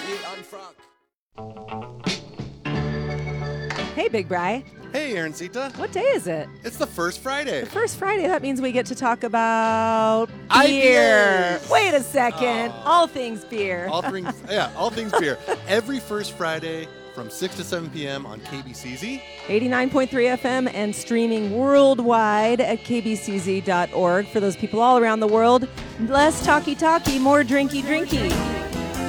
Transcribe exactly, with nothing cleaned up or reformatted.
Hey, Big Bri. Hey, Aaroncita. What day is it? It's the first Friday. The first Friday. That means we get to talk about I beer. P As. Wait a second. Oh. All things beer. All things, yeah, all things beer. Every first Friday from six to seven p.m. on K B C Z. eighty-nine point three F M and streaming worldwide at k b c z dot org for those people all around the world. Less talky talky, more drinky drinky.